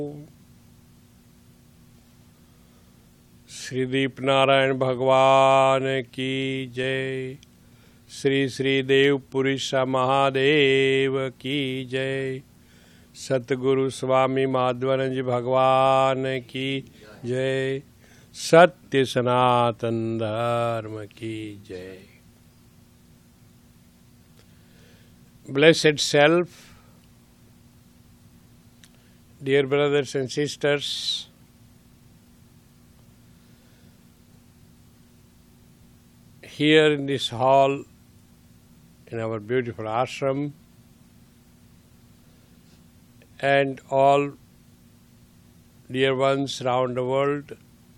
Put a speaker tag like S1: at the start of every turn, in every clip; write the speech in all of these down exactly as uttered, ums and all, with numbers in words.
S1: श्री दीप नारायण भगवान की जय। श्री श्री देव पुरुष महादेव की जय। सतगुरु स्वामी माधवानंद जी भगवान की जय। सत्य सनातन धर्म की जय। Blessed self, dear brothers and sisters, here in this hall, in our beautiful ashram, and all dear ones around the world,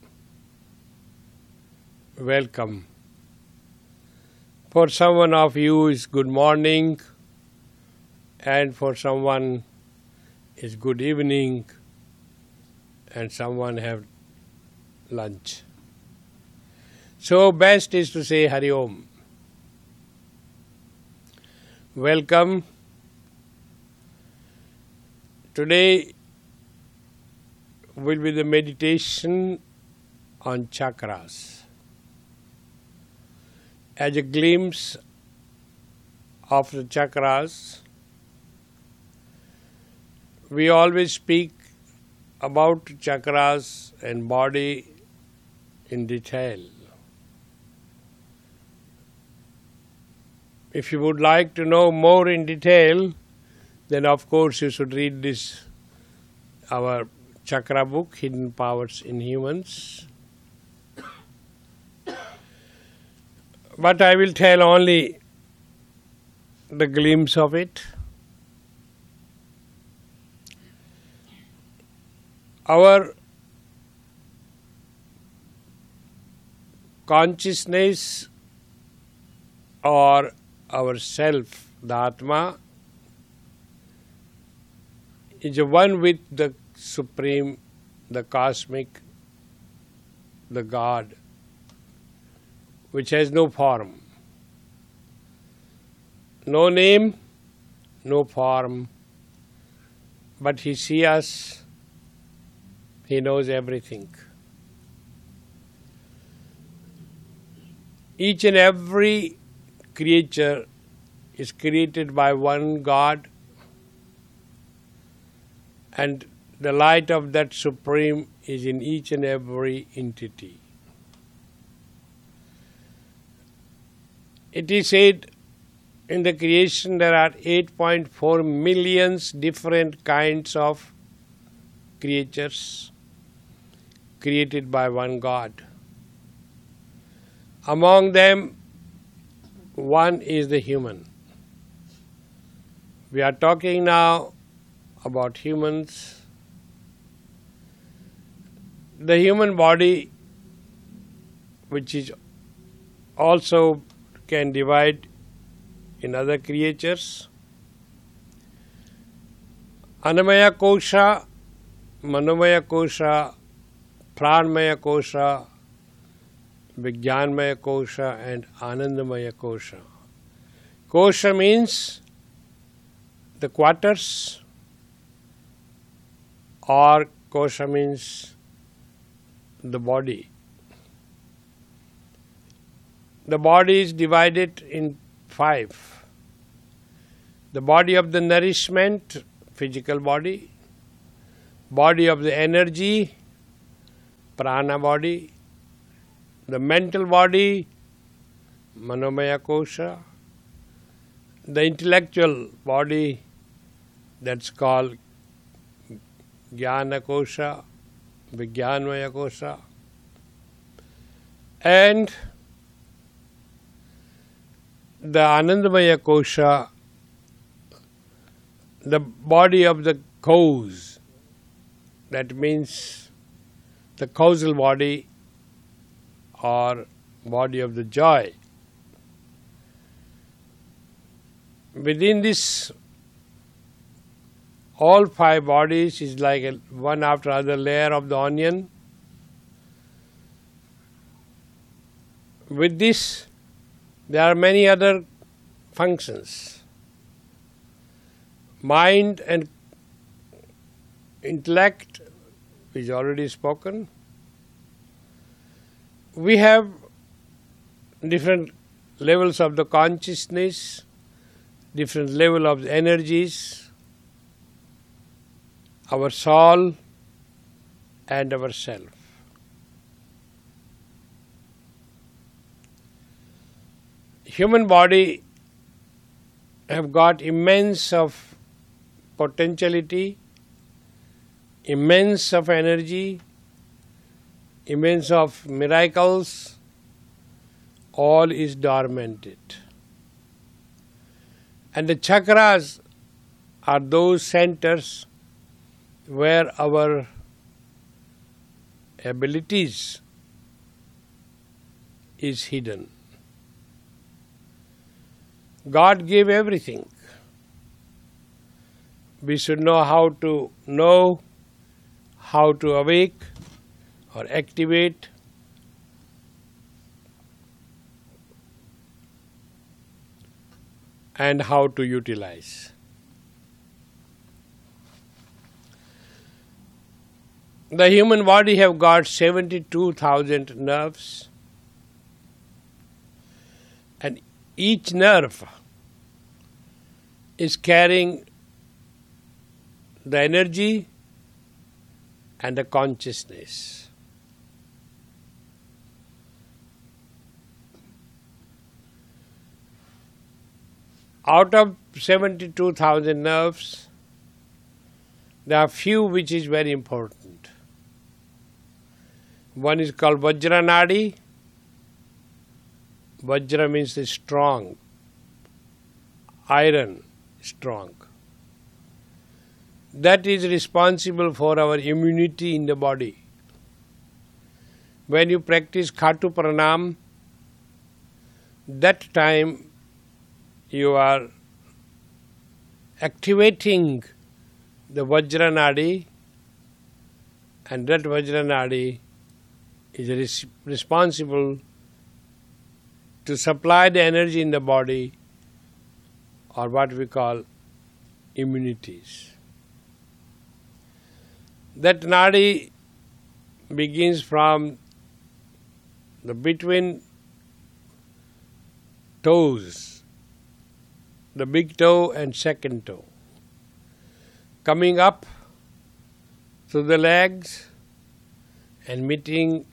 S1: welcome. For someone of you is good morning, and for someone is good evening, and someone have lunch. So best is to say Hari Om. Welcome. Today will be the meditation on chakras. As a glimpse of the chakras, we always speak about chakras and body in detail. If you would like to know more in detail, then of course you should read this, our chakra book, Hidden Powers in Humans. But I will tell only the glimpse of it. Our consciousness or our self, the Atma, is one with the Supreme, the Cosmic, the God, which has no form, no name, no form, but He sees us. He knows everything. Each and every creature is created by one God, and the light of that Supreme is in each and every entity. It is said in the creation there are eight point four millions different kinds of creatures created by one God. Among them, one is the human. We are talking now about humans. The human body, which is also can divide in other creatures. Annamaya kosha, manomaya kosha, pranmaya kosha, vijnanmaya kosha, and anandamaya kosha. Kosha means the quarters, or kosha means the body. The body is divided in five. The body of the nourishment, physical body. Body of the energy, prana body. The mental body, manomaya kosha. The intellectual body, that's called jnana kosha, vijnanmaya kosha. And the anandamaya kosha, the body of the cause, that means the causal body or body of the joy. Within this, all five bodies is like a one after other layer of the onion. With this, there are many other functions. Mind and intellect is already spoken. We have different levels of the consciousness, different level of the energies, our soul and our self. Human body have got immense of potentiality, immense of energy, immense of miracles, all is dormanted. And the chakras are those centers where our abilities is hidden. God gave everything. We should know how to know, how to awake or activate. And how to utilize. The human body have got seventy-two thousand nerves, and each nerve is carrying the energy and the consciousness. Out of seventy-two thousand nerves, there are few which is very important. One is called Vajra Nadi. Vajra means the strong, iron, strong. That is responsible for our immunity in the body. When you practice Khatu Pranam, that time you are activating the Vajra Nadi, and that Vajra Nadi is res- responsible to supply the energy in the body, or what we call immunities. That Nadi begins from the between toes, the big toe and second toe, coming up through the legs and meeting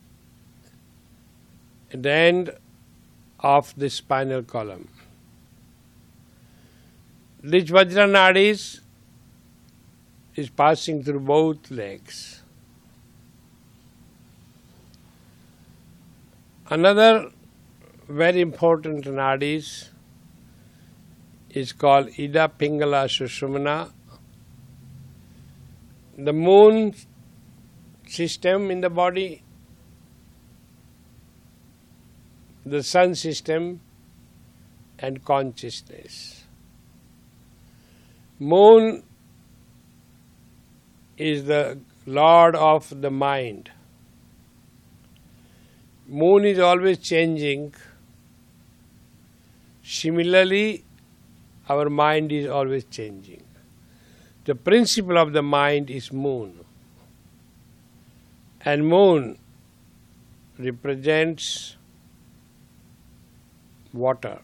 S1: at the end of the spinal column. This Vajra Nadis is passing through both legs. Another very important nadis is called Ida Pingala Sushumna. The moon system in the body, the sun system, and consciousness. Moon is the lord of the mind. Moon is always changing. Similarly, our mind is always changing. The principle of the mind is moon. And moon represents water.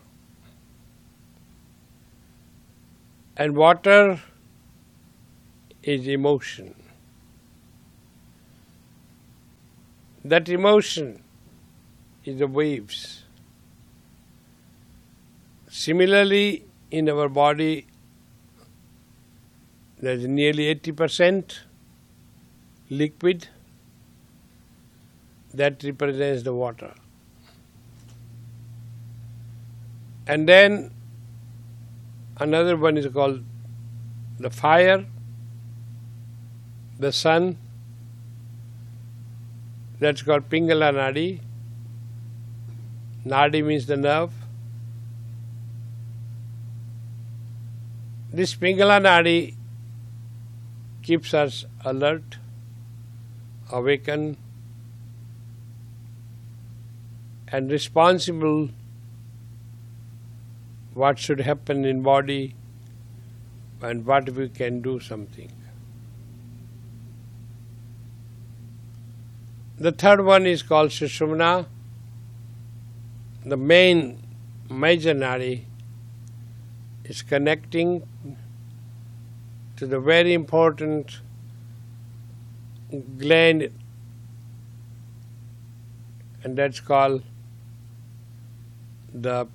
S1: And water is emotion. That emotion is the waves. Similarly, in our body, there is nearly eighty percent liquid that represents the water. And then another one is called the fire, the sun, that's called Pingala Nadi. Nadi means the nerve. This Pingala Nadi keeps us alert, awakened, and responsible what should happen in body and what we can do something. The third one is called Sushumna, the main major nadi, is connecting to the very important gland, and that's called the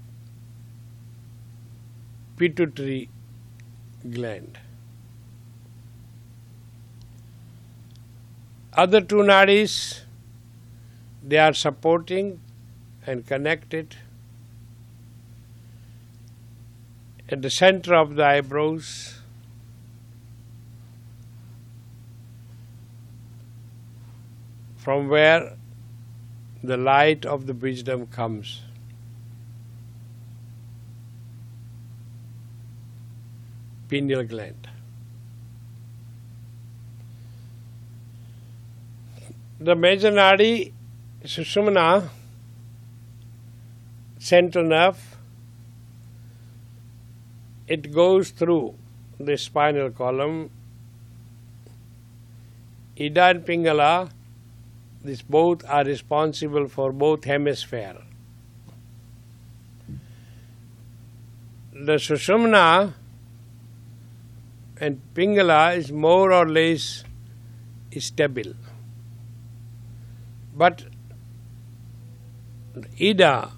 S1: pituitary gland. Other two nadis, they are supporting and connected at the center of the eyebrows, from where the light of the wisdom comes. Pineal gland. The major nadi, Sushumna, central nerve, it goes through the spinal column. Ida and Pingala, these both are responsible for both hemispheres. The Sushumna and Pingala is more or less stable. But Ida,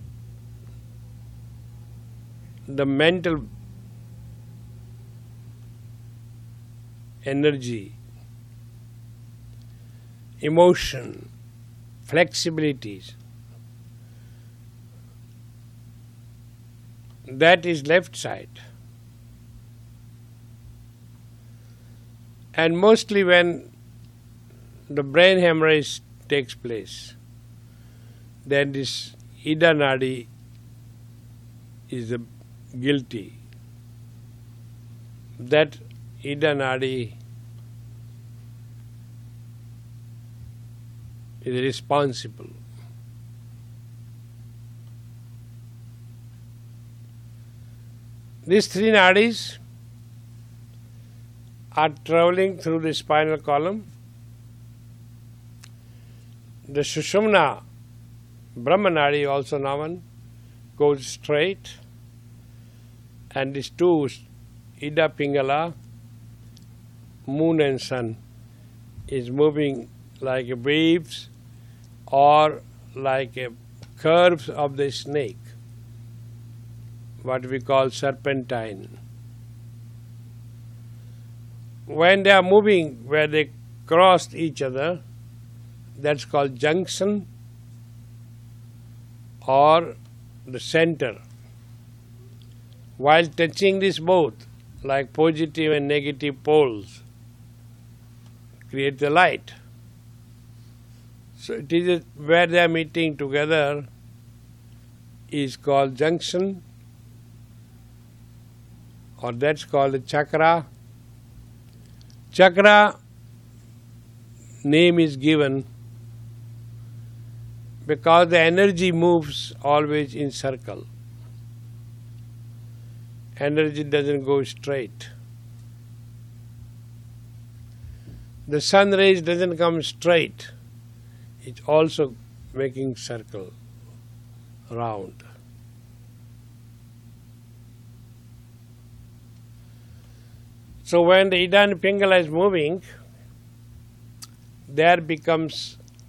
S1: the mental energy, emotion, flexibilities, that is left side. And mostly when the brain hemorrhage takes place, then this Ida nadi is the guilty. That Ida nadi is responsible. These three nadis are traveling through the spinal column. The Sushumna, Brahma nadi, also known, goes straight, and these two, Ida Pingala, moon and sun, is moving like waves or like a curves of the snake, what we call serpentine. When they are moving where they cross each other, that's called junction or the center. While touching this both, like positive and negative poles, create the light. So it is a, where they are meeting together is called junction, or that's called a chakra. Chakra name is given because the energy moves always in circle. Energy doesn't go straight. The sun rays doesn't come straight. It's also making circle round. So when the Ida and Pingala is moving, there becomes